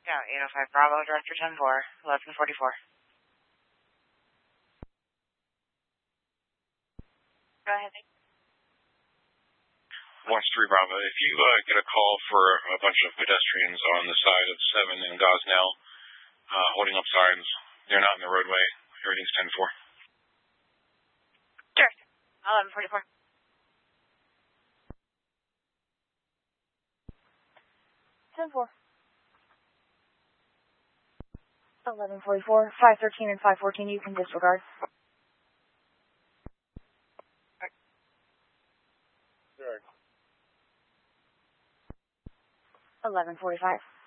Yeah, 805 Bravo, Director 10-4, 1144. Go ahead. 1-3 Bravo. If you get a call for a bunch of pedestrians on the side of 7 and Gosnell holding up signs, they're not in the roadway. Everything's 10-4. Director, 1144. 10-4. 1144, 513 and 514, you can disregard. 1145.